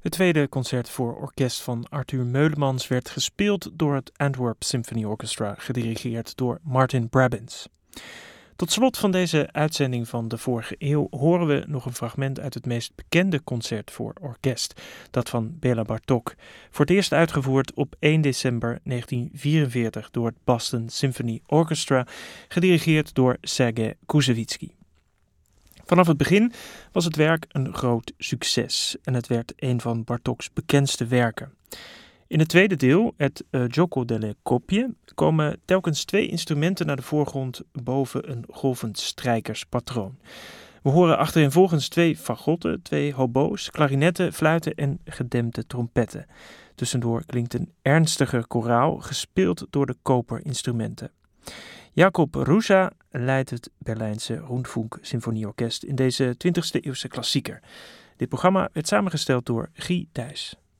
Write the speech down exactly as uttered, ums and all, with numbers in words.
Het tweede concert voor orkest van Arthur Meulemans werd gespeeld door het Antwerp Symphony Orchestra, gedirigeerd door Martin Brabants. Tot slot van deze uitzending van de vorige eeuw horen we nog een fragment uit het meest bekende concert voor orkest, dat van Béla Bartók, voor het eerst uitgevoerd op één december negentien vierenveertig door het Boston Symphony Orchestra, gedirigeerd door Sergej Koussevitzky. Vanaf het begin was het werk een groot succes en het werd een van Bartóks bekendste werken. In het tweede deel, het uh, Gioco delle Coppie, komen telkens twee instrumenten naar de voorgrond boven een golvend strijkerspatroon. We horen achtereenvolgens twee fagotten, twee hobo's, klarinetten, fluiten en gedempte trompetten. Tussendoor klinkt een ernstiger koraal, gespeeld door de koperinstrumenten. Jakob Rusa leidt het Berlijnse Rundfunk Symfonieorkest in deze twintigste eeuwse klassieker. Dit programma werd samengesteld door Guy Thijs.